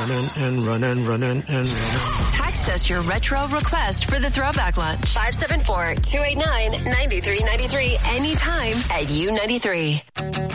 running. Text us your retro request for the Throwback Lunch. 574-289-9393 anytime at U93.